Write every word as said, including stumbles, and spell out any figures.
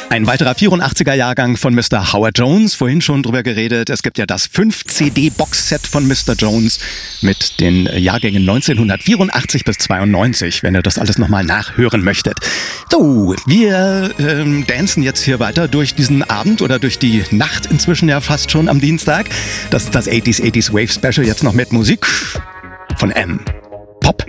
Ein weiterer vierundachtziger Jahrgang von Mister Howard Jones, vorhin schon drüber geredet. Es gibt ja das fünf C D-Boxset von Mister Jones mit den Jahrgängen neunzehnhundertvierundachtzig bis zweiundneunzig, wenn ihr das alles nochmal nachhören möchtet. So, wir ähm, dancen jetzt hier weiter durch diesen Abend oder durch die Nacht inzwischen ja fast schon am Dienstag. Das ist das achtziger achtziger Wave Special, jetzt noch mit Musik von M.